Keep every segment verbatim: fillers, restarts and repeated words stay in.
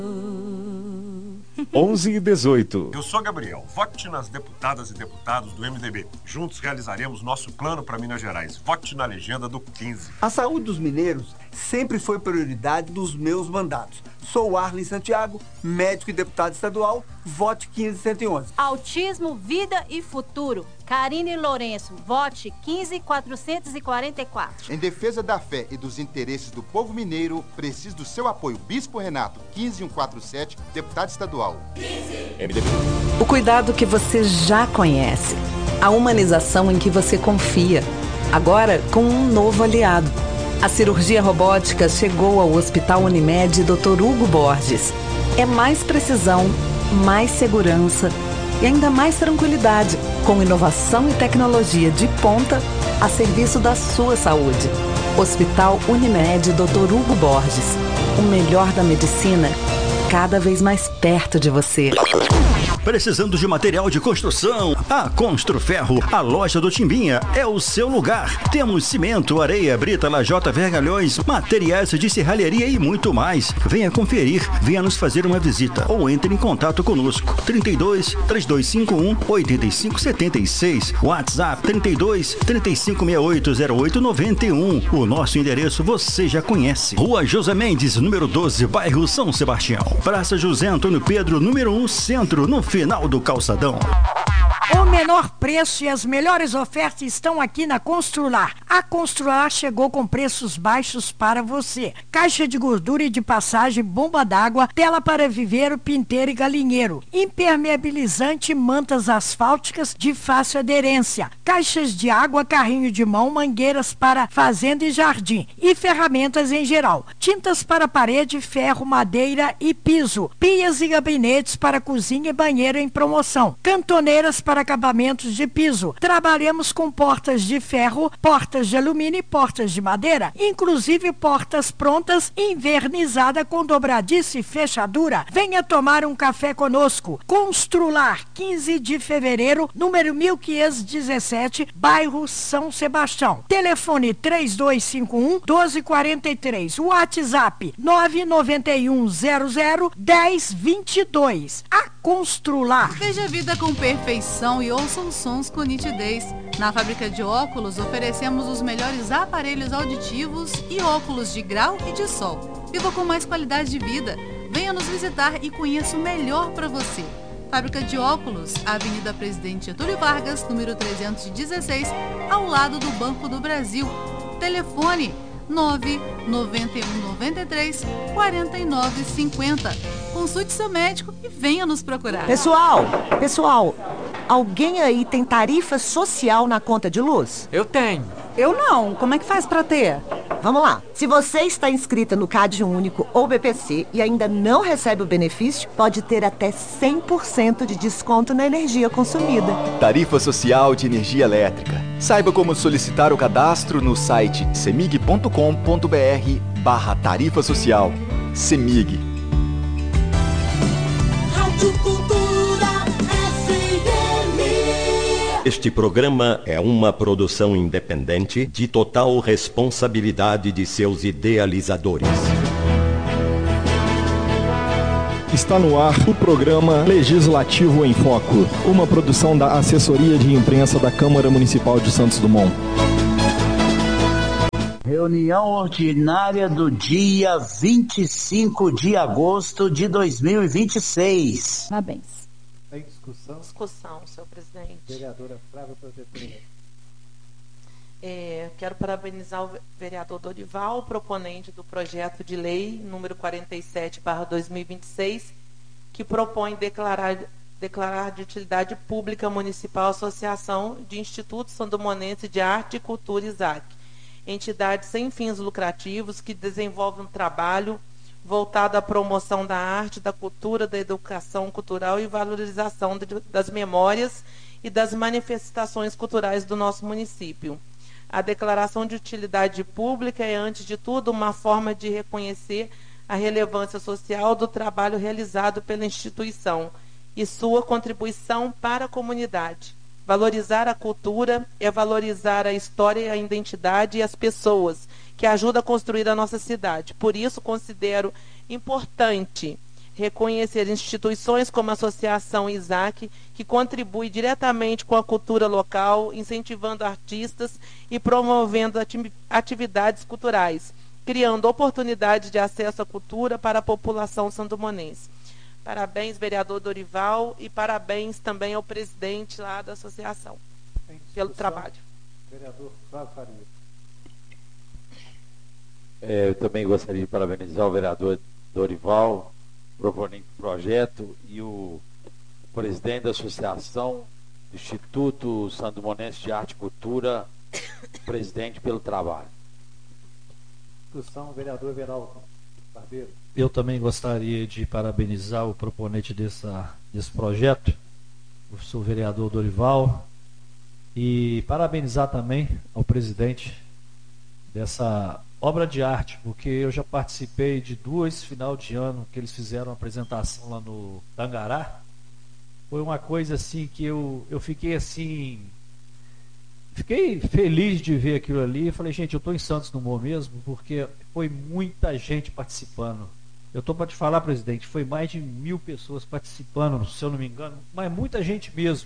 onze e dezoito. Eu sou Gabriel. Vote nas deputadas e deputados do M D B. Juntos realizaremos nosso plano para Minas Gerais. Vote na legenda do quinze. A saúde dos mineiros sempre foi prioridade dos meus mandatos. Sou Arlen Santiago, médico e deputado estadual. Vote quinze cento e onze. Autismo, vida e futuro. Karine Lourenço, vote quinze quatrocentos e quarenta e quatro. Em defesa da fé e dos interesses do povo mineiro, preciso do seu apoio. Bispo Renato, quinze cento e quarenta e sete, deputado estadual. M D B. O cuidado que você já conhece. A humanização em que você confia. Agora com um novo aliado. A cirurgia robótica chegou ao Hospital Unimed doutor Hugo Borges. É mais precisão, mais segurança e ainda mais tranquilidade, com inovação e tecnologia de ponta a serviço da sua saúde. Hospital Unimed doutor Hugo Borges. O melhor da medicina, cada vez mais perto de você. Precisando de material de construção? A Construferro, a loja do Timbinha, é o seu lugar. Temos cimento, areia, brita, lajota, vergalhões, materiais de serralheria e muito mais. Venha conferir, venha nos fazer uma visita ou entre em contato conosco. trinta e dois, três dois cinco um, oito cinco sete seis, WhatsApp trinta e dois, trinta e cinco sessenta e oito, zero oito noventa e um. O nosso endereço você já conhece. Rua José Mendes, número doze, bairro São Sebastião. Praça José Antônio Pedro, número um, Centro, no final do calçadão. O menor preço e as melhores ofertas estão aqui na Constrular. A Constrular chegou com preços baixos para você. Caixa de gordura e de passagem, bomba d'água, tela para viveiro, pinteiro e galinheiro. Impermeabilizante, mantas asfálticas de fácil aderência. Caixas de água, carrinho de mão, mangueiras para fazenda e jardim. E ferramentas em geral. Tintas para parede, ferro, madeira e piso. Pias e gabinetes para cozinha e banheiro em promoção. Cantoneiras para acabamentos de piso. Trabalhamos com portas de ferro, portas de alumínio e portas de madeira, inclusive portas prontas, invernizada com dobradiça e fechadura. Venha tomar um café conosco. Constrular, quinze de fevereiro, número mil quinhentos e dezessete, bairro São Sebastião. Telefone três dois cinco um, doze quarenta e três. WhatsApp nove nove um zero zero, dez vinte e dois. A Constrular. Veja a vida com perfeição e ouça os sons com nitidez. Na fábrica de óculos oferecemos os melhores aparelhos auditivos e óculos de grau e de sol. Viva com mais qualidade de vida. Venha nos visitar e conheça o melhor para você. Fábrica de óculos, Avenida Presidente Getúlio Vargas, número trezentos e dezesseis, ao lado do Banco do Brasil. Telefone nove nove um nove três, quatro nove cinco zero. Consulte seu médico e venha nos procurar. Pessoal, pessoal, alguém aí tem tarifa social na conta de luz? Eu tenho. Eu não. Como é que faz pra ter? Vamos lá. Se você está inscrita no Cade Único ou B P C e ainda não recebe o benefício, pode ter até cem por cento de desconto na energia consumida. Tarifa Social de Energia Elétrica. Saiba como solicitar o cadastro no site semig ponto com ponto br barra tarifa social. Semig. Rádio Cultura F M. Este programa é uma produção independente de total responsabilidade de seus idealizadores. Está no ar o programa Legislativo em Foco, uma produção da Assessoria de Imprensa da Câmara Municipal de Santos Dumont. Reunião ordinária do dia vinte e cinco de agosto de dois mil e vinte e seis. Parabéns. Em discussão. Discussão, senhor presidente. Vereadora Flávia Protetora. É, quero parabenizar o vereador Dorival, proponente do projeto de lei número quarenta e sete barra dois mil e vinte e seis, que propõe declarar, declarar de utilidade pública municipal a Associação de Institutos Sandomonense de Arte e Cultura, ISAC, entidade sem fins lucrativos que desenvolve um trabalho voltado à promoção da arte, da cultura, da educação cultural e valorização de, das memórias e das manifestações culturais do nosso município. A declaração de utilidade pública é, antes de tudo, uma forma de reconhecer a relevância social do trabalho realizado pela instituição e sua contribuição para a comunidade. Valorizar a cultura é valorizar a história, a identidade e as pessoas, que ajudam a construir a nossa cidade. Por isso, considero importante reconhecer instituições como a Associação Isaac, que contribui diretamente com a cultura local, incentivando artistas e promovendo ati- atividades culturais, criando oportunidades de acesso à cultura para a população sandomonense. Parabéns, vereador Dorival, e parabéns também ao presidente lá da associação pelo trabalho. Vereador Flávio Faria. É, eu também gostaria de parabenizar o vereador Dorival, proponente do projeto, e o presidente da Associação do Instituto Sandomonense de Arte e Cultura, presidente pelo trabalho. Discussão, vereador Everaldo Barbeiro. Eu também gostaria de parabenizar o proponente dessa, desse projeto, o senhor vereador Dorival, e parabenizar também ao presidente dessa obra de arte, porque eu já participei de duas final de ano que eles fizeram uma apresentação lá no Tangará. Foi uma coisa assim que eu, eu fiquei assim, fiquei feliz de ver aquilo ali. Eu falei, gente, eu estou em Santos Dumont mesmo, porque foi muita gente participando. Eu estou para te falar, presidente, foi mais de mil pessoas participando, se eu não me engano, mas muita gente mesmo.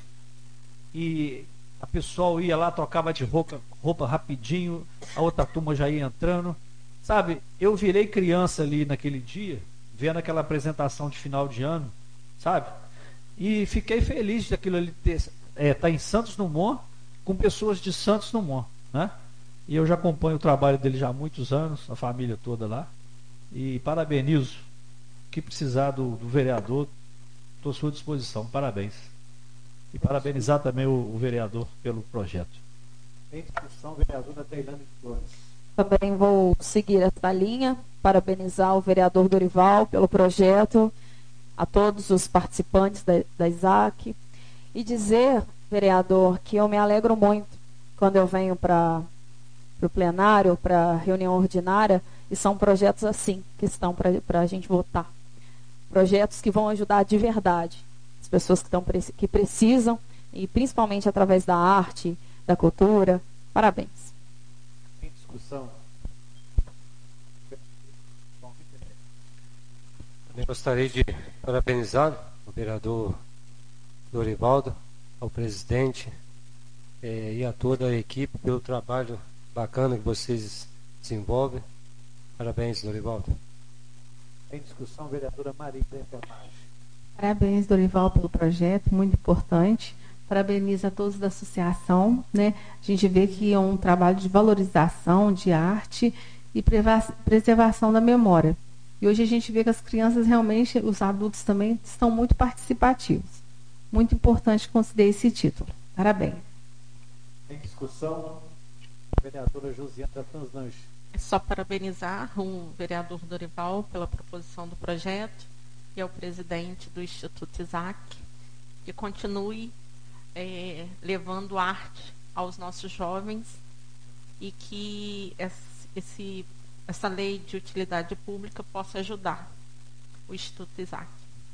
E a pessoa ia lá, trocava de roupa, roupa rapidinho, a outra turma já ia entrando. Sabe, eu virei criança ali naquele dia, vendo aquela apresentação de final de ano, sabe? E fiquei feliz daquilo ali estar é, tá em Santos Dumont, com pessoas de Santos Dumont, né? E eu já acompanho o trabalho dele já há muitos anos, a família toda lá. E parabenizo. O que precisar do, do vereador, estou à sua disposição. Parabéns. E parabenizar também o, o vereador pelo projeto. Em discussão, vereadora Teilane Flores. Também vou seguir essa linha, parabenizar o vereador Dorival pelo projeto, a todos os participantes da, da Isaac, e dizer, vereador, que eu me alegro muito quando eu venho para o plenário, para a reunião ordinária, e são projetos assim que estão para a gente votar. Projetos que vão ajudar de verdade as pessoas que, estão, que precisam, e principalmente através da arte, da cultura. Parabéns. Em discussão. Também gostaria de parabenizar o vereador Dorivaldo, ao presidente eh, e a toda a equipe pelo trabalho bacana que vocês desenvolvem. Parabéns, Dorivaldo. Em discussão, vereadora Maria da Enfermagem. Parabéns, Dorival, pelo projeto, muito importante. Parabenizo a todos da associação, né? A gente vê que é um trabalho de valorização, de arte e preservação da memória. E hoje a gente vê que as crianças realmente, os adultos também, estão muito participativos. Muito importante conceder esse título. Parabéns. Em discussão, vereadora Josiana Tanzange. É só parabenizar o vereador Dorival pela proposição do projeto e ao presidente do Instituto Isaac, que continue é, levando arte aos nossos jovens e que esse, essa lei de utilidade pública possa ajudar o Instituto Isaac.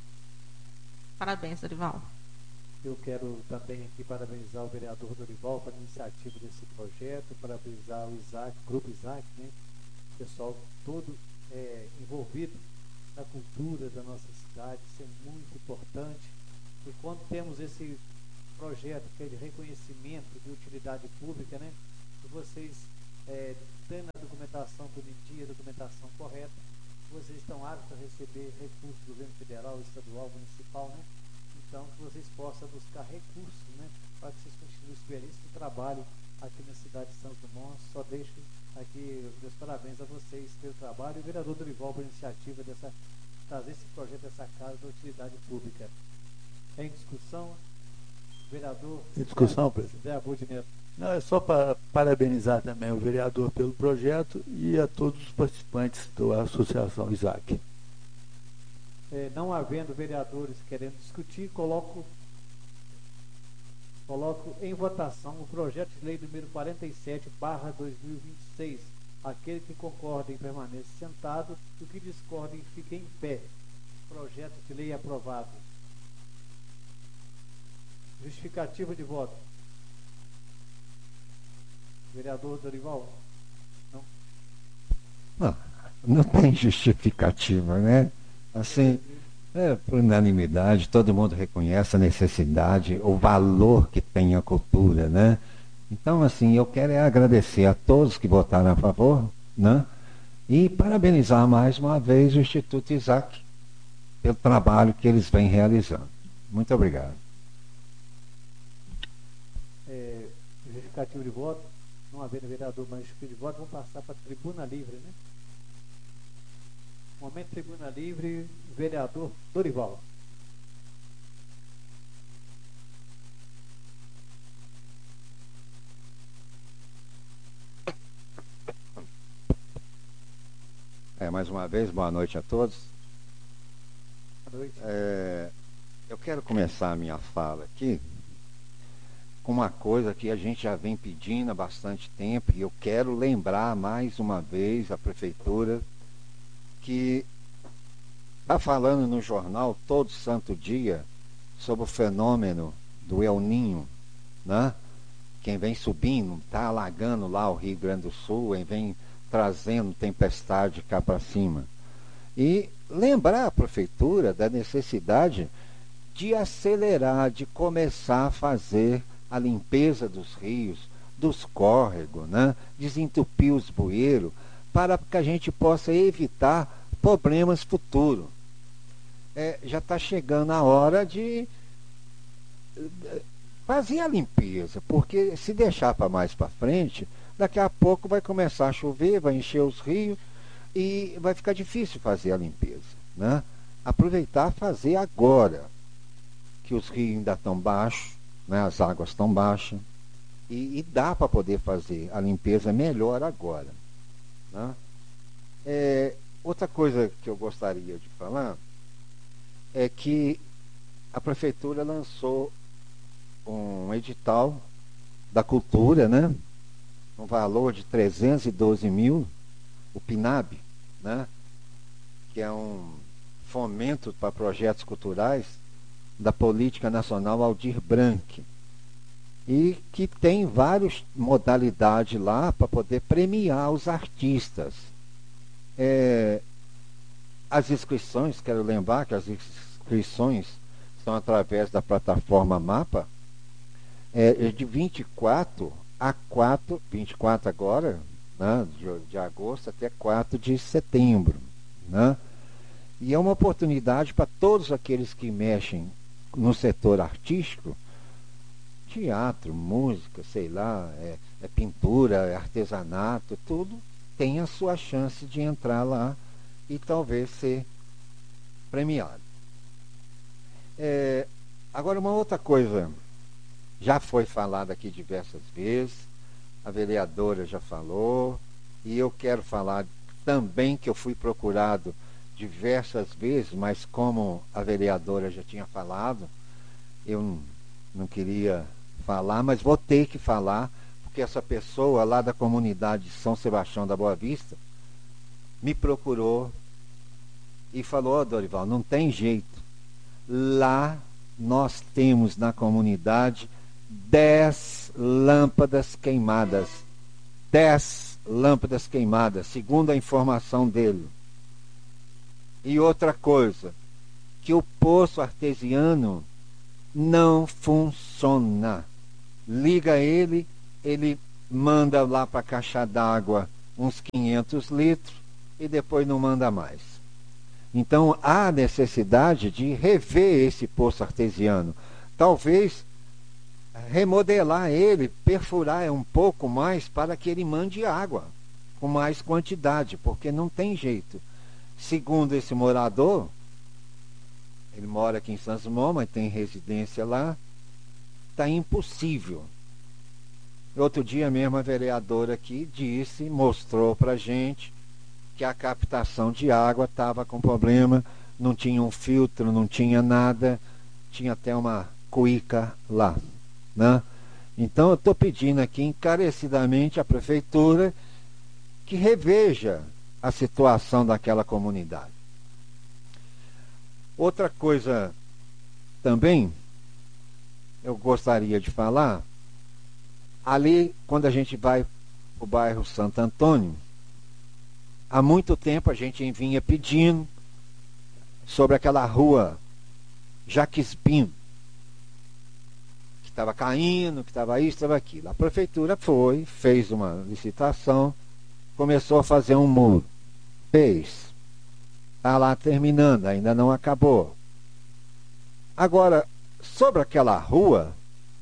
Parabéns, Dorival. Eu quero também aqui parabenizar o vereador Dorival pela iniciativa desse projeto, parabenizar o Isaac, o Grupo Isaac, né? O pessoal todo é, envolvido na cultura da nossa cidade, isso é muito importante. E quando temos esse projeto que é de reconhecimento de utilidade pública, né? E vocês é, tendo a documentação tudo em dia, a documentação correta, vocês estão aptos a receber recursos do governo federal, estadual, municipal, né? Então, que vocês possam buscar recursos, né, para que vocês continuem esse belíssimo trabalho aqui na cidade de Santos Dumont. Só deixo aqui os meus parabéns a vocês pelo trabalho e o vereador Dorival pela iniciativa dessa, trazer esse projeto dessa casa da utilidade pública. Em discussão, vereador... Em discussão, presidente. Não, é só para parabenizar também o vereador pelo projeto e a todos os participantes da Associação Isaac. É, não havendo vereadores querendo discutir, coloco, coloco em votação o projeto de lei número quarenta e sete barra dois mil e vinte e seis. Aquele que concorda permaneça sentado, o que discorda fique em pé. Projeto de lei aprovado. Justificativa de voto. Vereador Dorival? Não? Não, não tem justificativa, né? Assim, É, por unanimidade, todo mundo reconhece a necessidade, o valor que tem a cultura, né? Então, assim, eu quero é agradecer a todos que votaram a favor, né? E parabenizar mais uma vez o Instituto Isaac pelo trabalho que eles vêm realizando. Muito obrigado. É, justificativo de voto, não havendo vereador mais justificativo de voto, vamos passar para a tribuna livre, né? Momento tribuna livre, vereador Dorival. É, mais uma vez, boa noite a todos. Boa noite. É, eu quero começar a minha fala aqui com uma coisa que a gente já vem pedindo há bastante tempo, e eu quero lembrar mais uma vez a prefeitura que está falando no jornal todo santo dia sobre o fenômeno do El Ninho, né? Quem vem subindo, está alagando lá o Rio Grande do Sul, e vem trazendo tempestade cá para cima. E lembrar a prefeitura da necessidade de acelerar, de começar a fazer a limpeza dos rios, dos córregos, né? Desentupir os bueiros, para que a gente possa evitar problemas futuros. É, já está chegando a hora de fazer a limpeza, porque se deixar para mais para frente, daqui a pouco vai começar a chover, vai encher os rios e vai ficar difícil fazer a limpeza, né? Aproveitar fazer agora, que os rios ainda estão baixos, né? As águas estão baixas, e, e dá para poder fazer a limpeza melhor agora, né? É, outra coisa que eu gostaria de falar é que a prefeitura lançou um edital da cultura, né? Um valor de trezentos e doze mil, o PNAB, né? Que é um fomento para projetos culturais da Política Nacional Aldir Blanc, e que tem várias modalidades lá para poder premiar os artistas. É, as inscrições, quero lembrar que as inscrições são através da plataforma Mapa, é de vinte e quatro a quatro, vinte e quatro agora, né, de, de agosto até quatro de setembro, né? E é uma oportunidade para todos aqueles que mexem no setor artístico, teatro, música, sei lá, é, é pintura, é artesanato, tudo tem a sua chance de entrar lá e talvez ser premiado. É, agora, uma outra coisa, já foi falada aqui diversas vezes, a vereadora já falou, e eu quero falar também que eu fui procurado diversas vezes, mas como a vereadora já tinha falado, eu não, não queria falar, mas vou ter que falar, porque essa pessoa lá da comunidade de São Sebastião da Boa Vista me procurou e falou: ó, Dorival, não tem jeito, lá nós temos na comunidade dez lâmpadas queimadas, dez lâmpadas queimadas, segundo a informação dele. E outra coisa, que o poço artesiano não funciona. Liga ele, ele manda lá para a caixa d'água uns quinhentos litros e depois não manda mais. Então há necessidade de rever esse poço artesiano. Talvez remodelar ele, perfurar um pouco mais para que ele mande água com mais quantidade, porque não tem jeito. Segundo esse morador, ele mora aqui em Santos Dumont, mas tem residência lá, está impossível. Outro dia mesmo a vereadora aqui disse, mostrou para a gente que a captação de água estava com problema, não tinha um filtro, não tinha nada, tinha até uma cuíca lá, né? Então eu estou pedindo aqui encarecidamente à prefeitura que reveja a situação daquela comunidade. Outra coisa também eu gostaria de falar, ali quando a gente vai para o bairro Santo Antônio, há muito tempo a gente vinha pedindo sobre aquela rua Jaques Pinto, que estava caindo, que estava isso, estava aquilo. A prefeitura foi, fez uma licitação, começou a fazer um muro. Fez. Está lá terminando, ainda não acabou. Agora, sobre aquela rua,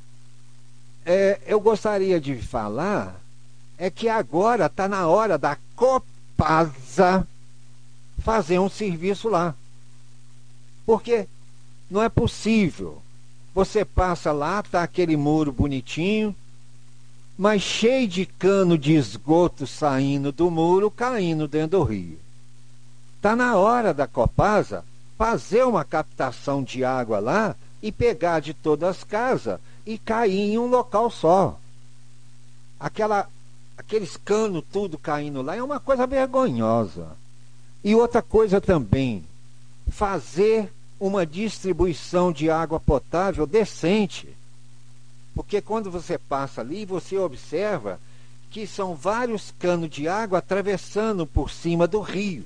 é, eu gostaria de falar é que agora está na hora da Copasa fazer um serviço lá. Porque não é possível. Você passa lá, está aquele muro bonitinho, mas cheio de cano de esgoto saindo do muro, caindo dentro do rio. Está na hora da Copasa fazer uma captação de água lá e pegar de todas as casas e cair em um local só. Aquela, aqueles canos tudo caindo lá é uma coisa vergonhosa. E outra coisa também, fazer uma distribuição de água potável decente. Porque quando você passa ali, você observa que são vários canos de água atravessando por cima do rio.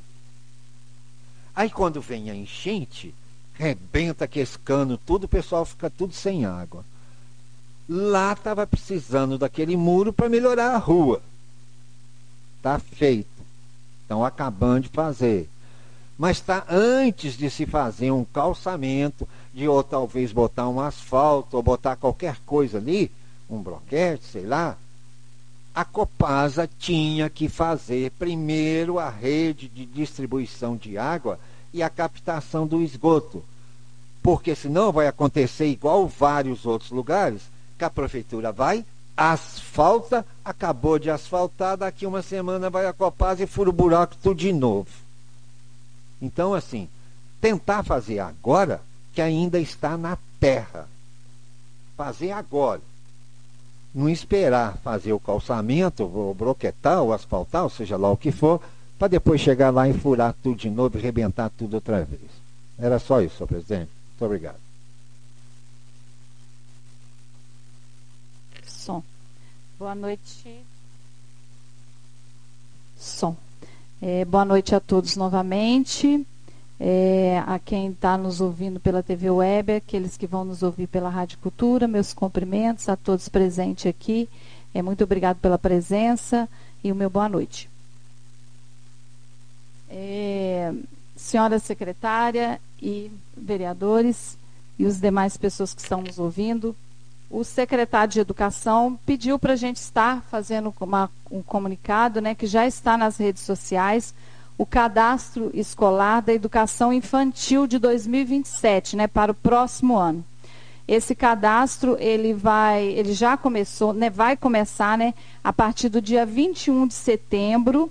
Aí quando vem a enchente, rebenta aquele cano tudo, o pessoal fica tudo sem água. Lá estava precisando daquele muro para melhorar a rua. Está feito. Estão acabando de fazer. Mas está antes de se fazer um calçamento, de ou talvez botar um asfalto, ou botar qualquer coisa ali, um bloquete, sei lá, a Copasa tinha que fazer primeiro a rede de distribuição de água e a captação do esgoto. Porque senão vai acontecer igual vários outros lugares, que a prefeitura vai, asfalta, acabou de asfaltar, daqui uma semana vai a Copasa e fura o buraco tudo de novo. Então, assim, tentar fazer agora, que ainda está na terra. Fazer agora. Não esperar fazer o calçamento, ou broquetar, ou asfaltar, ou seja lá o que for, para depois chegar lá e furar tudo de novo e arrebentar tudo outra vez. Era só isso, senhor presidente. Muito obrigado. Som. Boa noite. Som. É, boa noite a todos novamente. É, a quem está nos ouvindo pela T V Web, aqueles que vão nos ouvir pela Rádio Cultura, meus cumprimentos a todos presentes aqui. É, muito obrigado pela presença e o meu boa noite. É, senhora secretária e vereadores e os demais pessoas que estão nos ouvindo, o secretário de Educação pediu para a gente estar fazendo uma, um comunicado, né, que já está nas redes sociais, o cadastro escolar da educação infantil de dois mil e vinte e sete, né, para o próximo ano. Esse cadastro, ele vai, ele já começou, né, vai começar, né, a partir do dia vinte e um de setembro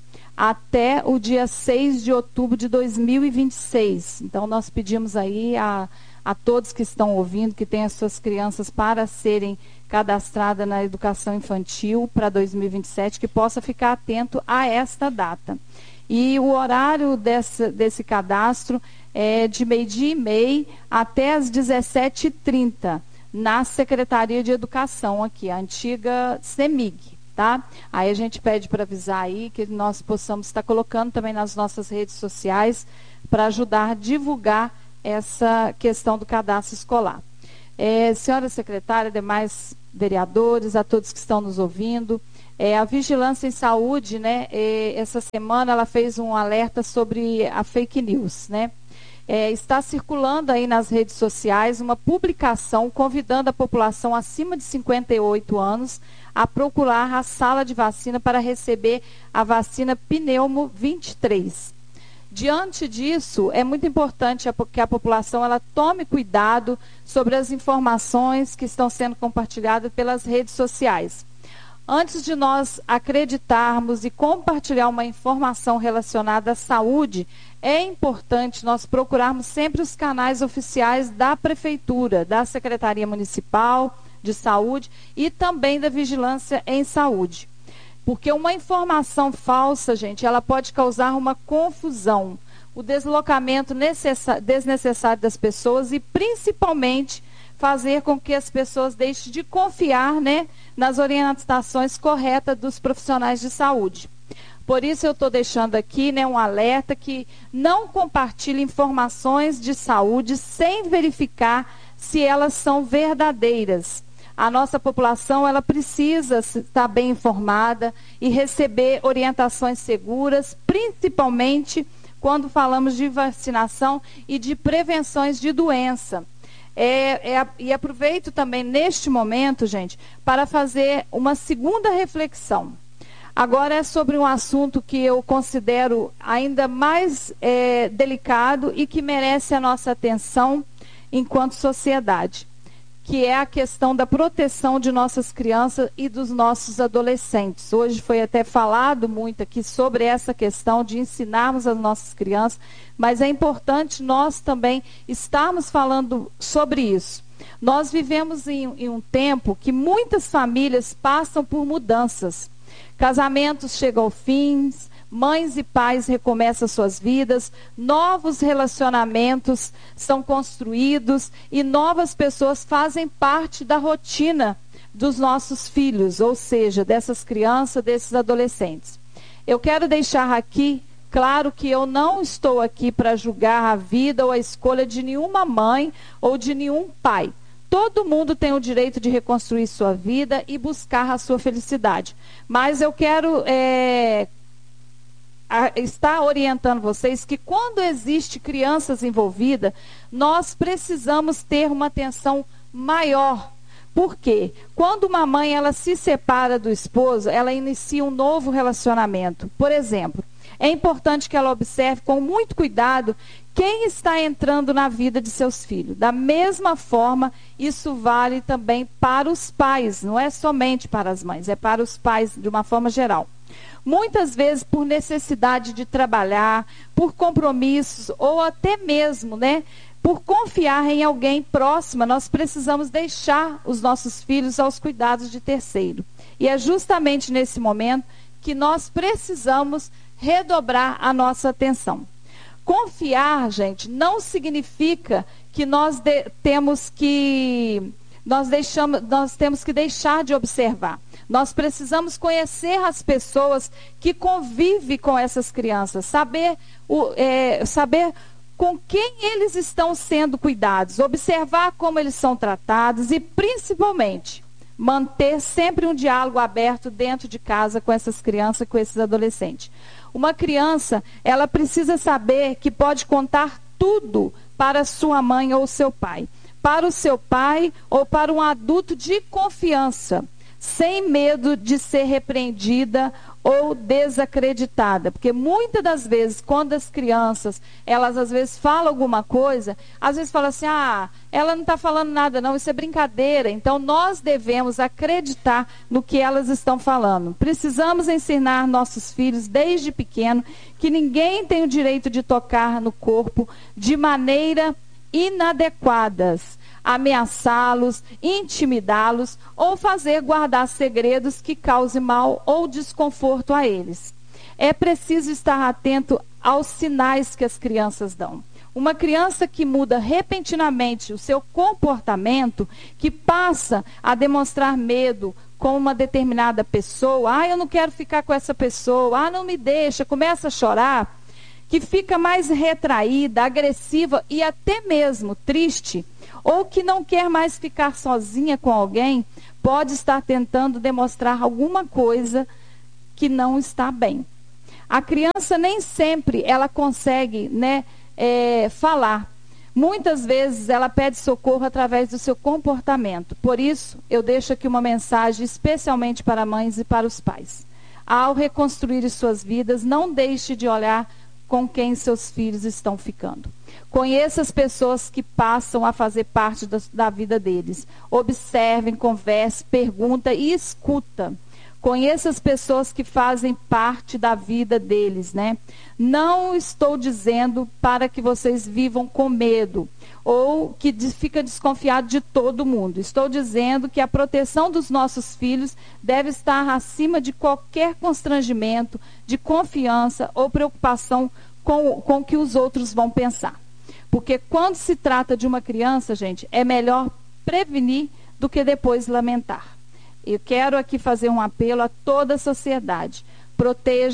até o dia seis de outubro de dois mil e vinte e seis. Então, nós pedimos aí a, a todos que estão ouvindo, que têm as suas crianças para serem cadastradas na educação infantil para dois mil e vinte e sete, que possa ficar atento a esta data. E o horário desse, desse cadastro é de meio-dia e meia até as dezessete e trinta, na Secretaria de Educação aqui, a antiga CEMIG, tá? Aí a gente pede para avisar aí que nós possamos estar colocando também nas nossas redes sociais para ajudar a divulgar essa questão do cadastro escolar. É, senhora secretária, demais vereadores, a todos que estão nos ouvindo, É, a Vigilância em Saúde, né, é, essa semana ela fez um alerta sobre a fake news, né? É, está circulando aí nas redes sociais uma publicação convidando a população acima de cinquenta e oito anos a procurar a sala de vacina para receber a vacina Pneumo vinte e três. Diante disso, é muito importante que a população ela tome cuidado sobre as informações que estão sendo compartilhadas pelas redes sociais. Antes de nós acreditarmos e compartilhar uma informação relacionada à saúde, é importante nós procurarmos sempre os canais oficiais da Prefeitura, da Secretaria Municipal de Saúde e também da Vigilância em Saúde. Porque uma informação falsa, gente, ela pode causar uma confusão, o deslocamento desnecessário das pessoas e principalmente fazer com que as pessoas deixem de confiar, né, nas orientações corretas dos profissionais de saúde. Por isso eu estou deixando aqui, né, um alerta que não compartilhe informações de saúde sem verificar se elas são verdadeiras. A nossa população, ela precisa estar bem informada e receber orientações seguras, principalmente quando falamos de vacinação e de prevenções de doença. É, é, e aproveito também neste momento, gente, para fazer uma segunda reflexão. Agora é sobre um assunto que eu considero ainda mais é, delicado e que merece a nossa atenção enquanto sociedade, que é a questão da proteção de nossas crianças e dos nossos adolescentes. Hoje foi até falado muito aqui sobre essa questão de ensinarmos as nossas crianças, mas é importante nós também estarmos falando sobre isso. Nós vivemos em, em um tempo que muitas famílias passam por mudanças. Casamentos chegam ao fim, mães e pais recomeçam suas vidas, novos relacionamentos são construídos e novas pessoas fazem parte da rotina dos nossos filhos, ou seja, dessas crianças, desses adolescentes. Eu quero deixar aqui claro que eu não estou aqui para julgar a vida ou a escolha de nenhuma mãe ou de nenhum pai. Todo mundo tem o direito de reconstruir sua vida e buscar a sua felicidade. Mas eu quero é, estar orientando vocês que quando existe crianças envolvidas, nós precisamos ter uma atenção maior. Por quê? Quando uma mãe ela se separa do esposo, ela inicia um novo relacionamento. Por exemplo, é importante que ela observe com muito cuidado quem está entrando na vida de seus filhos. Da mesma forma, isso vale também para os pais, não é somente para as mães, é para os pais de uma forma geral. Muitas vezes por necessidade de trabalhar, por compromissos ou até mesmo, né, por confiar em alguém próximo, nós precisamos deixar os nossos filhos aos cuidados de terceiro. E é justamente nesse momento que nós precisamos redobrar a nossa atenção. Confiar, gente, não significa que nós de, temos que nós deixamos, nós temos que deixar de observar. Nós precisamos conhecer as pessoas que convivem com essas crianças, saber o, é, saber com quem eles estão sendo cuidados, observar como eles são tratados e, principalmente, manter sempre um diálogo aberto dentro de casa com essas crianças, com esses adolescentes. Uma criança, ela precisa saber que pode contar tudo para sua mãe ou seu pai, para o seu pai ou para um adulto de confiança, sem medo de ser repreendida ou desacreditada, porque muitas das vezes, quando as crianças, elas às vezes falam alguma coisa, às vezes falam assim, ah, ela não está falando nada não, isso é brincadeira. Então nós devemos acreditar no que elas estão falando. Precisamos ensinar nossos filhos desde pequeno que ninguém tem o direito de tocar no corpo de maneira inadequada, ameaçá-los, intimidá-los ou fazer guardar segredos que causem mal ou desconforto a eles. É preciso estar atento aos sinais que as crianças dão. Uma criança que muda repentinamente o seu comportamento, que passa a demonstrar medo com uma determinada pessoa, ah, eu não quero ficar com essa pessoa, ah, não me deixa, começa a chorar, que fica mais retraída, agressiva e até mesmo triste, ou que não quer mais ficar sozinha com alguém, pode estar tentando demonstrar alguma coisa que não está bem. A criança nem sempre ela consegue, né, é, falar. Muitas vezes ela pede socorro através do seu comportamento. Por isso, eu deixo aqui uma mensagem especialmente para mães e para os pais. Ao reconstruir suas vidas, não deixe de olhar com quem seus filhos estão ficando. Conheça as pessoas que passam a fazer parte da, da vida deles. Observem, converse, pergunta e escuta. Conheça as pessoas que fazem parte da vida deles, né? Não estou dizendo para que vocês vivam com medo ou que fica desconfiado de todo mundo. Estou dizendo que a proteção dos nossos filhos deve estar acima de qualquer constrangimento, de confiança ou preocupação com, com o que os outros vão pensar. Porque quando se trata de uma criança, gente, é melhor prevenir do que depois lamentar. Eu quero aqui fazer um apelo a toda a sociedade. Proteja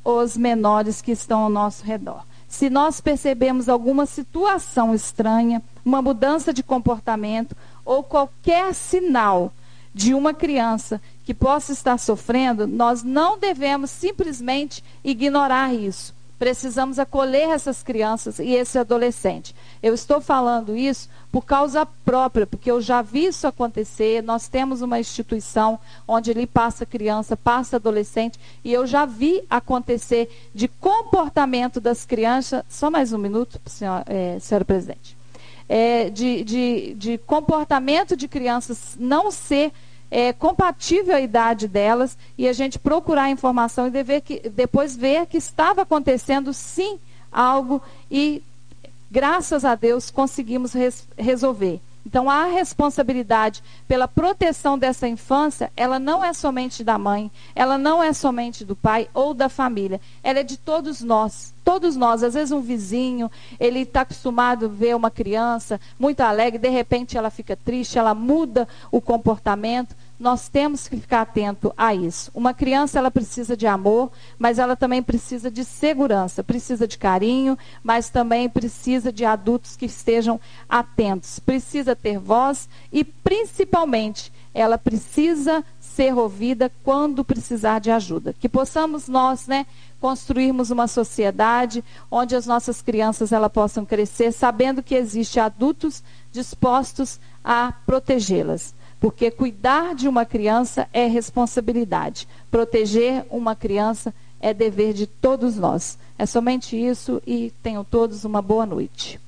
os menores que estão ao nosso redor. Se nós percebemos alguma situação estranha, uma mudança de comportamento ou qualquer sinal de uma criança que possa estar sofrendo, nós não devemos simplesmente ignorar isso. Precisamos acolher essas crianças e esse adolescente. Eu estou falando isso por causa própria, porque eu já vi isso acontecer. Nós temos uma instituição onde ali passa criança, passa adolescente, e eu já vi acontecer de comportamento das crianças. Só mais um minuto, senhora, é, senhora presidente. É, de, de, de comportamento de crianças não ser É, compatível à idade delas, e a gente procurar informação e dever que, depois ver que estava acontecendo sim algo, e graças a Deus conseguimos res, resolver. Então a responsabilidade pela proteção dessa infância, ela não é somente da mãe, ela não é somente do pai ou da família, ela é de todos nós. Todos nós, às vezes um vizinho, ele está acostumado a ver uma criança muito alegre, de repente ela fica triste, ela muda o comportamento. Nós temos que ficar atento a isso. Uma criança, ela precisa de amor, mas ela também precisa de segurança, precisa de carinho, mas também precisa de adultos que estejam atentos. Precisa ter voz e, principalmente, ela precisa ser ouvida quando precisar de ajuda. Que possamos nós, né, construirmos uma sociedade onde as nossas crianças elas possam crescer sabendo que existem adultos dispostos a protegê-las. Porque cuidar de uma criança é responsabilidade. Proteger uma criança é dever de todos nós. É somente isso, e tenham todos uma boa noite.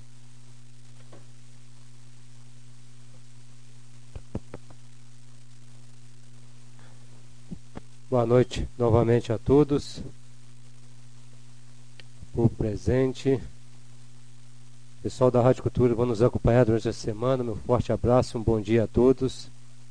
Boa noite novamente a todos, por presente. Pessoal da Rádio Cultura, vão nos acompanhar durante a semana. Meu forte abraço, um bom dia a todos.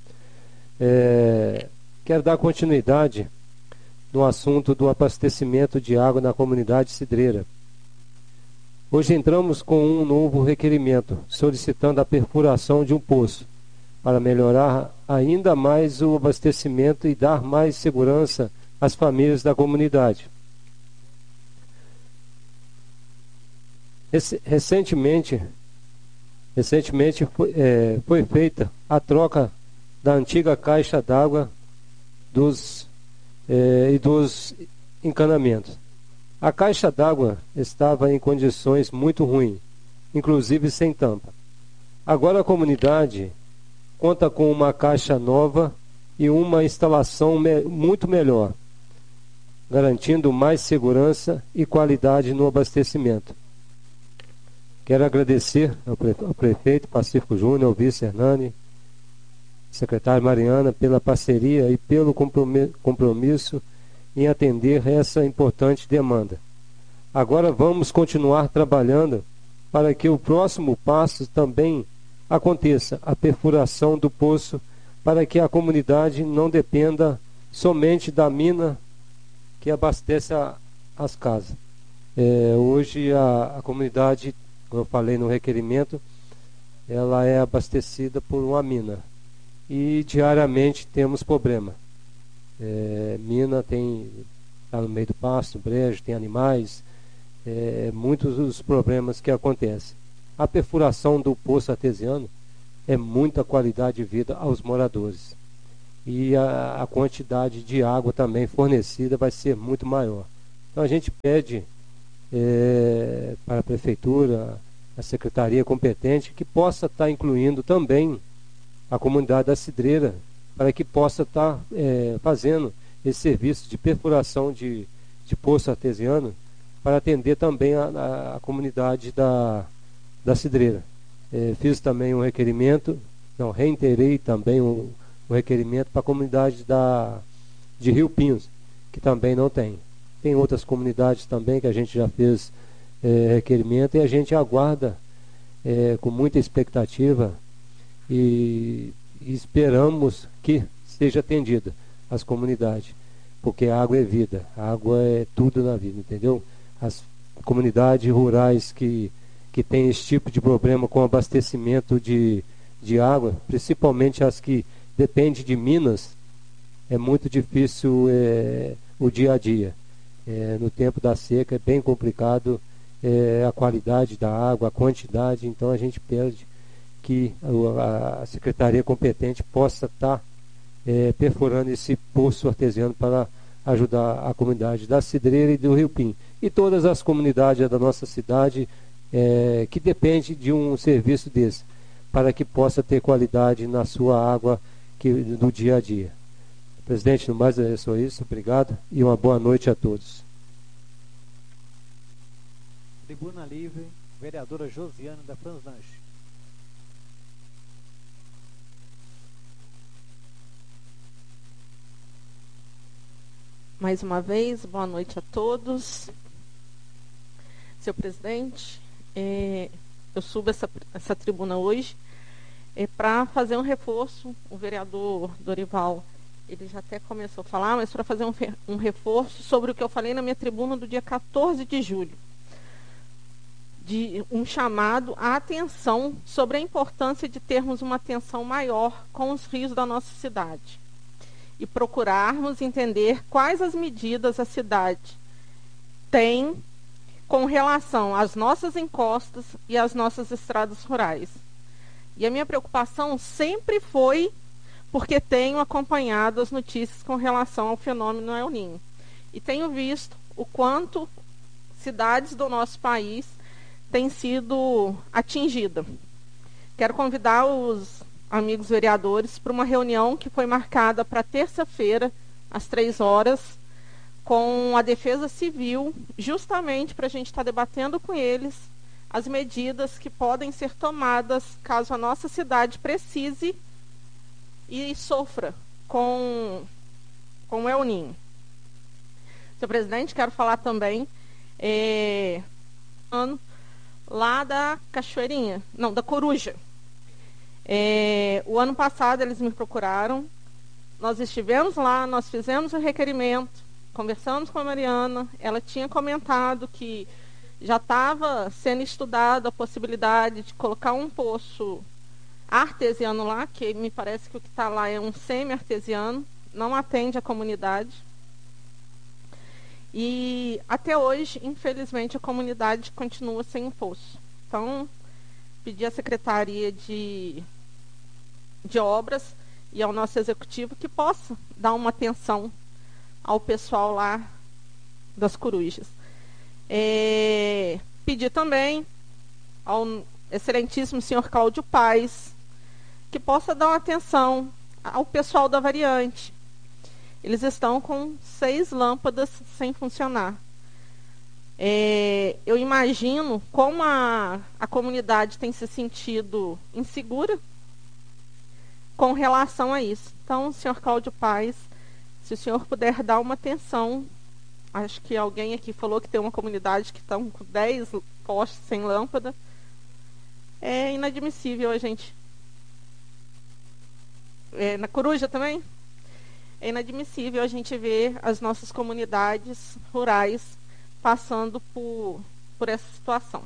É, quero dar continuidade no assunto do abastecimento de água na comunidade cidreira. Hoje entramos com um novo requerimento, solicitando a perfuração de um poço, para melhorar ainda mais o abastecimento e dar mais segurança às famílias da comunidade. Recentemente, recentemente foi, é, foi feita a troca da antiga caixa d'água dos, é, e dos encanamentos. A caixa d'água estava em condições muito ruins, inclusive sem tampa. Agora a comunidade conta com uma caixa nova e uma instalação me- muito melhor, garantindo mais segurança e qualidade no abastecimento. Quero agradecer ao, pre- ao prefeito Pacífico Júnior, ao vice Hernani, secretário Mariana, pela parceria e pelo compromi- compromisso em atender essa importante demanda. Agora vamos continuar trabalhando para que o próximo passo também aconteça, a perfuração do poço, para que a comunidade não dependa somente da mina que abastece a, as casas. É, hoje a, a comunidade, como eu falei no requerimento, ela é abastecida por uma mina. E diariamente temos problema. É, mina tem, está no meio do pasto, brejo, tem animais, é, muitos dos problemas que acontecem. A perfuração do poço artesiano é muita qualidade de vida aos moradores. E a, a quantidade de água também fornecida vai ser muito maior. Então a gente pede é, para a prefeitura, a secretaria competente, que possa estar incluindo também a comunidade da Cidreira, para que possa estar é, fazendo esse serviço de perfuração de, de poço artesiano, para atender também a, a, a comunidade da, da Cidreira. É, fiz também um requerimento, não, reiterei também um, um requerimento para a comunidade da, de Rio Pinhos, que também não tem. Tem outras comunidades também que a gente já fez é, requerimento, e a gente aguarda é, com muita expectativa e, e esperamos que seja atendida as comunidades, porque a água é vida, a água é tudo na vida, entendeu? As comunidades rurais que, que têm esse tipo de problema com abastecimento de, de água, principalmente as que dependem de minas, é muito difícil é, o dia a dia. É, no tempo da seca é bem complicado é, a qualidade da água, a quantidade, então a gente pede que a, a secretaria competente possa estar tá, é, perfurando esse poço artesiano para ajudar a comunidade da Cidreira e do Rio Pim. E todas as comunidades da nossa cidade é, que depende de um serviço desse, para que possa ter qualidade na sua água que, do dia a dia. Presidente, no mais é só isso. Obrigado e uma boa noite a todos. Tribuna Livre, vereadora Josiana da Franzange. Mais uma vez, boa noite a todos. Senhor presidente, é, eu subo essa, essa tribuna hoje é, para fazer um reforço. O vereador Dorival, ele já até começou a falar, mas para fazer um, um reforço sobre o que eu falei na minha tribuna do dia quatorze de julho. De um chamado à atenção sobre a importância de termos uma atenção maior com os rios da nossa cidade. E procurarmos entender quais as medidas a cidade tem com relação às nossas encostas e às nossas estradas rurais. E a minha preocupação sempre foi porque tenho acompanhado as notícias com relação ao fenômeno El Niño. E tenho visto o quanto cidades do nosso país têm sido atingidas. Quero convidar os amigos vereadores para uma reunião que foi marcada para terça-feira, às três horas, com a Defesa Civil, justamente para a gente estar debatendo com eles as medidas que podem ser tomadas caso a nossa cidade precise e sofra com, com o El Niño. Senhor presidente, quero falar também é, lá da Cachoeirinha, não, da Coruja. É, o ano passado eles me procuraram, nós estivemos lá, nós fizemos o requerimento, conversamos com a Mariana, ela tinha comentado que já estava sendo estudada a possibilidade de colocar um poço artesiano lá, que me parece que o que está lá é um semi-artesiano, não atende a comunidade. E até hoje, infelizmente, a comunidade continua sem um poço. Então, pedi à Secretaria de, de Obras e ao nosso executivo que possa dar uma atenção ao pessoal lá das Corujas. É, pedi também ao excelentíssimo senhor Cláudio Paes que possa dar uma atenção ao pessoal da Variante. Eles estão com seis lâmpadas sem funcionar. É, eu imagino como a, a comunidade tem se sentido insegura com relação a isso. Então, senhor Cláudio Paes, se o senhor puder dar uma atenção, acho que alguém aqui falou que tem uma comunidade que estão com dez postes sem lâmpada. É inadmissível a gente... É, na Coruja também? É inadmissível a gente ver as nossas comunidades rurais passando por, por essa situação.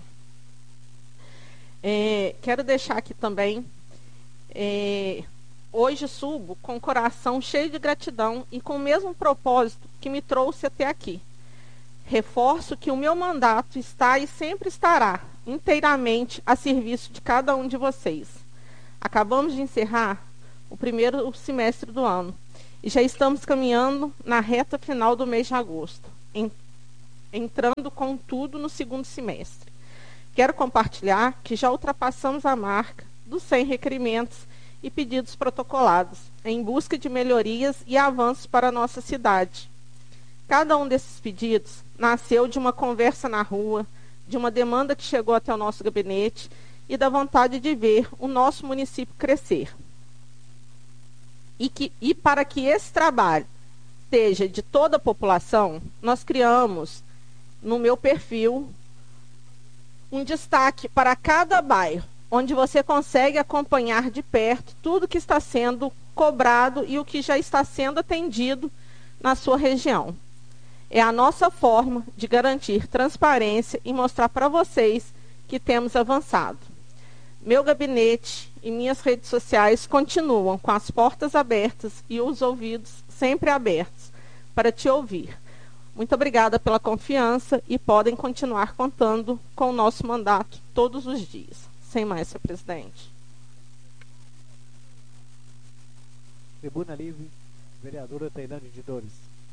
É, quero deixar aqui também, é, hoje subo com o coração cheio de gratidão e com o mesmo propósito que me trouxe até aqui. Reforço que o meu mandato está e sempre estará inteiramente a serviço de cada um de vocês. Acabamos de encerrar o primeiro semestre do ano e já estamos caminhando na reta final do mês de agosto, em, entrando com tudo no segundo semestre. Quero compartilhar que já ultrapassamos a marca dos cem requerimentos e pedidos protocolados, em busca de melhorias e avanços para a nossa cidade. Cada um desses pedidos nasceu de uma conversa na rua, de uma demanda que chegou até o nosso gabinete e da vontade de ver o nosso município crescer. E, que, e para que esse trabalho seja de toda a população, nós criamos no meu perfil um destaque para cada bairro, onde você consegue acompanhar de perto tudo que está sendo cobrado e o que já está sendo atendido na sua região. É a nossa forma de garantir transparência e mostrar para vocês que temos avançado. Meu gabinete e minhas redes sociais continuam com as portas abertas e os ouvidos sempre abertos para te ouvir. Muito obrigada pela confiança e podem continuar contando com o nosso mandato todos os dias. Sem mais, senhor presidente. Tribuna Livre, vereadora Tailândia de Dores.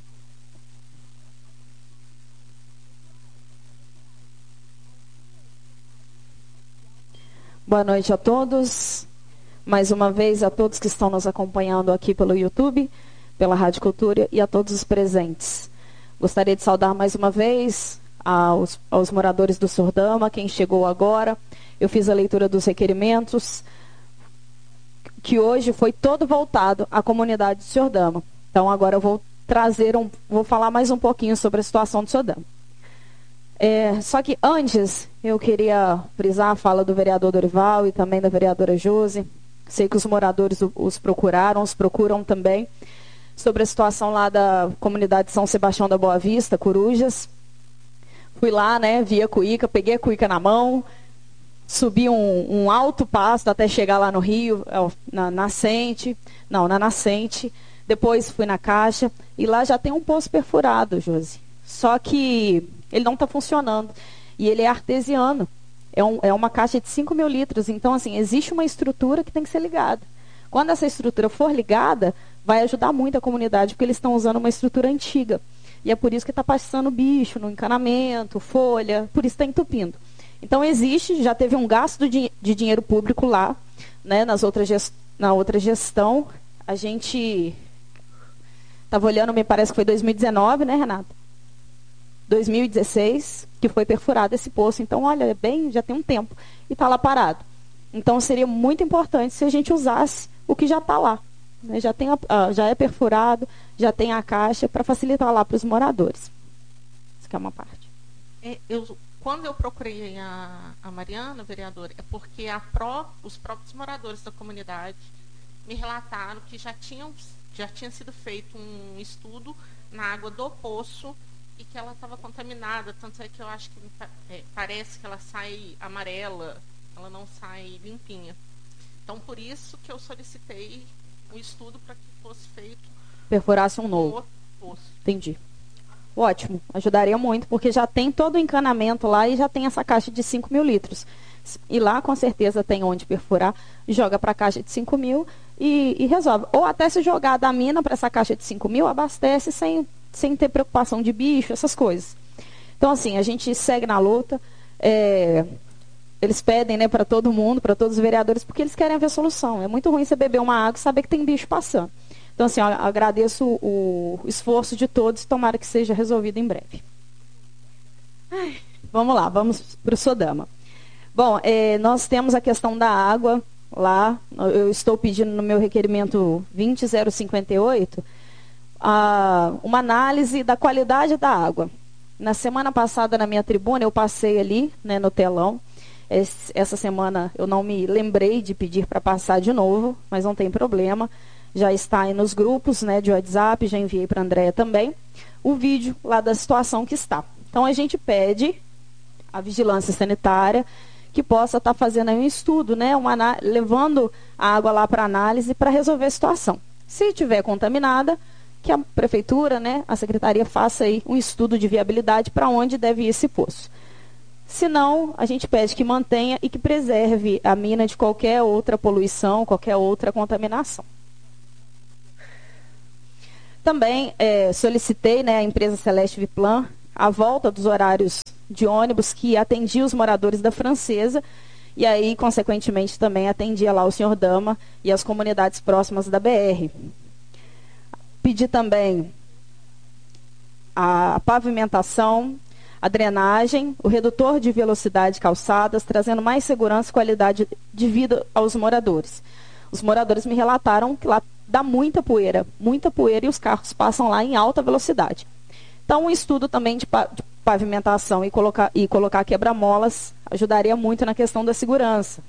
Boa noite a todos. Mais uma vez a todos que estão nos acompanhando aqui pelo YouTube, pela Rádio Cultura e a todos os presentes. Gostaria de saudar mais uma vez aos, aos moradores do Sordama, quem chegou agora. Eu fiz a leitura dos requerimentos, que hoje foi todo voltado à comunidade de Sordama. Então agora eu vou trazer um, vou falar mais um pouquinho sobre a situação do Sordama. É, só que antes eu queria frisar a fala do vereador Dorival e também da vereadora Josi. Sei que os moradores os procuraram, os procuram também, sobre a situação lá da comunidade de São Sebastião da Boa Vista, Corujas. Fui lá, né, vi a cuíca, peguei a cuíca na mão, subi um, um alto passo até chegar lá no rio, na nascente, não, na nascente. Depois fui na caixa e lá já tem um poço perfurado, Josi. Só que ele não está funcionando e ele é artesiano. É, um, é uma caixa de cinco mil litros, então assim, existe uma estrutura que tem que ser ligada. Quando essa estrutura for ligada, vai ajudar muito a comunidade, porque eles estão usando uma estrutura antiga. E é por isso que está passando bicho no encanamento, folha, por isso está entupindo. Então existe, já teve um gasto de, de dinheiro público lá, né, nas outras gest, na outra gestão. A gente estava olhando, me parece que foi dois mil e dezenove, né, Renata? dois mil e dezesseis, que foi perfurado esse poço. Então, olha, é bem, já tem um tempo. E está lá parado. Então, seria muito importante se a gente usasse o que já está lá. Né? Já, tem a, já é perfurado, já tem a caixa, para facilitar lá para os moradores. Isso que é uma parte. É, eu, quando eu procurei a, a Mariana, vereadora, é porque a pró, os próprios moradores da comunidade me relataram que já, tinham, já tinha sido feito um estudo na água do poço e que ela estava contaminada, tanto é que eu acho que é, parece que ela sai amarela, ela não sai limpinha. Então, por isso que eu solicitei um estudo para que fosse feito... Perfurasse um novo. outro poço. Entendi. Ótimo, ajudaria muito, porque já tem todo o encanamento lá e já tem essa caixa de cinco mil litros. E lá, com certeza, tem onde perfurar, joga para a caixa de cinco mil e, e resolve. Ou até se jogar da mina para essa caixa de cinco mil, abastece sem... sem ter preocupação de bicho, essas coisas. Então, assim, a gente segue na luta. É, eles pedem, né, para todo mundo, para todos os vereadores, porque eles querem ver solução. É muito ruim você beber uma água e saber que tem bicho passando. Então, assim, eu agradeço o, o esforço de todos, tomara que seja resolvido em breve. Ai, vamos lá, vamos para o Sodama. Bom, é, nós temos a questão da água lá. Eu estou pedindo no meu requerimento vinte zero cinquenta e oito... Uh, uma análise da qualidade da água. Na semana passada, na minha tribuna, eu passei ali, né, no telão. Esse, essa semana eu não me lembrei de pedir para passar de novo, mas não tem problema. Já está aí nos grupos, né, de WhatsApp, já enviei para a Andréia também, o vídeo lá da situação que está. Então, a gente pede à vigilância sanitária que possa estar tá fazendo aí um estudo, né, uma, levando a água lá para análise para resolver a situação. Se estiver contaminada, que a prefeitura, né, a secretaria faça aí um estudo de viabilidade para onde deve ir esse poço. Se não, a gente pede que mantenha e que preserve a mina de qualquer outra poluição, qualquer outra contaminação. Também é, solicitei, né, à empresa Celeste Viplan a volta dos horários de ônibus que atendia os moradores da Francesa e aí, consequentemente, também atendia lá o senhor Dama e as comunidades próximas da B R. Pedi também a pavimentação, a drenagem, o redutor de velocidade de calçadas, trazendo mais segurança e qualidade de vida aos moradores. Os moradores me relataram que lá dá muita poeira, muita poeira e os carros passam lá em alta velocidade. Então, um estudo também de pavimentação e colocar, e colocar quebra-molas ajudaria muito na questão da segurança.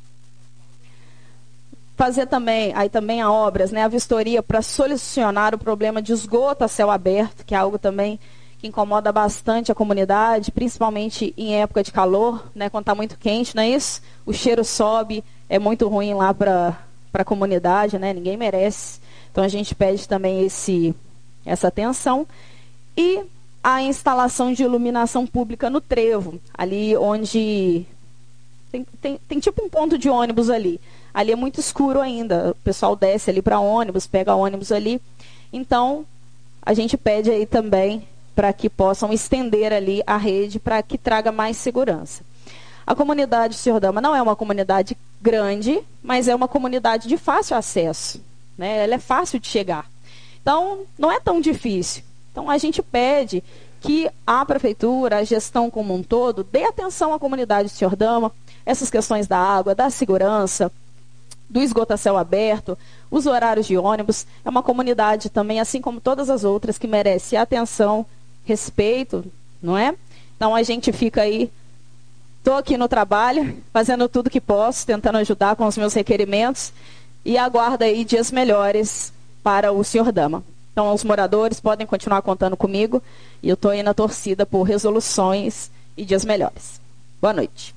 Fazer também, aí também a obras, né, a vistoria para solucionar o problema de esgoto a céu aberto, que é algo também que incomoda bastante a comunidade, principalmente em época de calor, né, quando está muito quente, não é isso? O cheiro sobe, é muito ruim lá para a comunidade, né, ninguém merece. Então a gente pede também esse, essa atenção. E a instalação de iluminação pública no trevo, ali onde tem, tem, tem tipo um ponto de ônibus ali. Ali é muito escuro ainda, o pessoal desce ali para ônibus, pega ônibus ali. Então, a gente pede aí também para que possam estender ali a rede para que traga mais segurança. A comunidade Senhor Dama não é uma comunidade grande, mas é uma comunidade de fácil acesso, né? Ela é fácil de chegar. Então, não é tão difícil. Então, a gente pede que a prefeitura, a gestão como um todo, dê atenção à comunidade Senhor Dama, essas questões da água, da segurança, do esgoto a céu aberto, os horários de ônibus. É uma comunidade também, assim como todas as outras, que merece atenção, respeito, não é? Então, a gente fica aí. Estou aqui no trabalho, fazendo tudo que posso, tentando ajudar com os meus requerimentos e aguardo aí dias melhores para o Senhor Dama. Então, os moradores podem continuar contando comigo e eu estou aí na torcida por resoluções e dias melhores. Boa noite.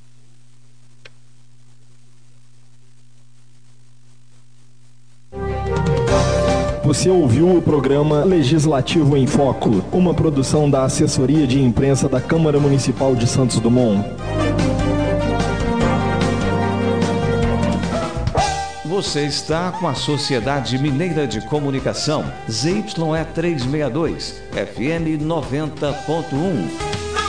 Você ouviu o programa Legislativo em Foco, uma produção da Assessoria de Imprensa da Câmara Municipal de Santos Dumont. Você está com a Sociedade Mineira de Comunicação, Z Y E trezentos e sessenta e dois, F M noventa ponto um.